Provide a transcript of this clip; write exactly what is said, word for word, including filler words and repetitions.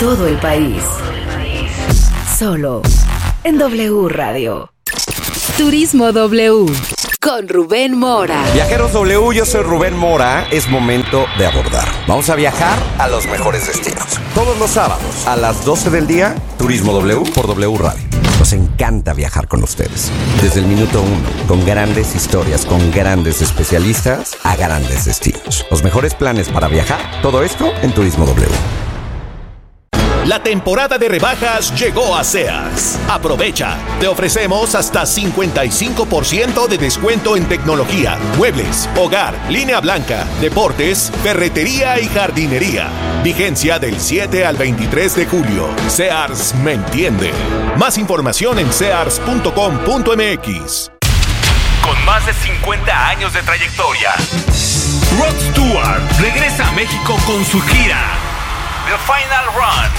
todo el país. Solo en W Radio. Turismo W con Rubén Mora. Viajeros W, yo soy Rubén Mora. Es momento de abordar. Vamos a viajar a los mejores destinos. Todos los sábados a las doce del día, Turismo W por W Radio. Nos encanta viajar con ustedes. Desde el minuto uno, con grandes historias, con grandes especialistas a grandes destinos. Los mejores planes para viajar, todo esto en Turismo W. La temporada de rebajas llegó a Sears. Aprovecha. Te ofrecemos hasta cincuenta y cinco por ciento de descuento en tecnología, muebles, hogar, línea blanca, deportes, ferretería y jardinería. Vigencia del siete al veintitrés de julio. Sears me entiende. Más información en sears punto com punto m x. Con más de cincuenta años de trayectoria, Rod Stewart regresa a México con su gira The Final Run.